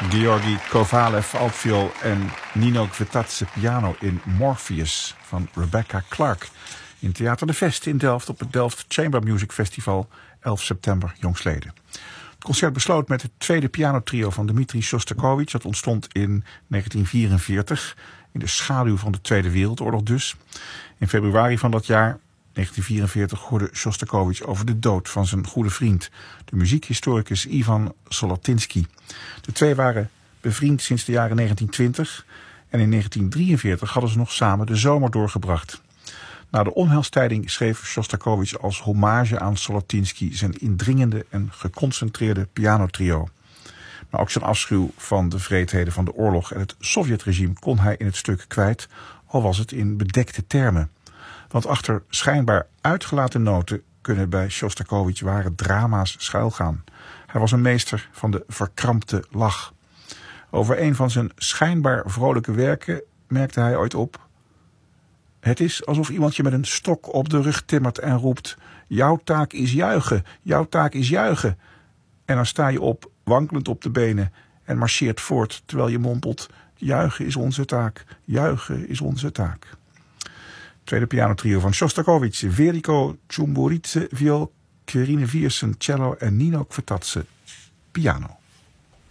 Georgi Kovalev altviool en Nino Kvetatse piano in Morpheus van Rebecca Clark in Theater de Vest in Delft op het Delft Chamber Music Festival 11 september jongstleden. Het concert besloot met het tweede pianotrio van Dmitri Shostakovich. Dat ontstond in 1944, in de schaduw van de Tweede Wereldoorlog dus. In februari van dat jaar, 1944, hoorde Shostakovich over de dood van zijn goede vriend, de muziekhistoricus Ivan Solatinsky. De twee waren bevriend sinds de jaren 1920 en in 1943 hadden ze nog samen de zomer doorgebracht. Na de onheilstijding schreef Shostakovich als hommage aan Solatinsky zijn indringende en geconcentreerde pianotrio. Maar ook zijn afschuw van de wreedheden van de oorlog en het Sovjetregime kon hij in het stuk kwijt, al was het in bedekte termen. Want achter schijnbaar uitgelaten noten kunnen bij Shostakovich ware drama's schuilgaan. Hij was een meester van de verkrampte lach. Over een van zijn schijnbaar vrolijke werken merkte hij ooit op: het is alsof iemand je met een stok op de rug timmert en roept: jouw taak is juichen, jouw taak is juichen. En dan sta je op, wankelend op de benen, en marcheert voort terwijl je mompelt: juichen is onze taak, juichen is onze taak. Tweede pianotrio van Shostakovich: Veriko Chumburidze viool, Quirine Viersen cello en Nino Kvetatse piano.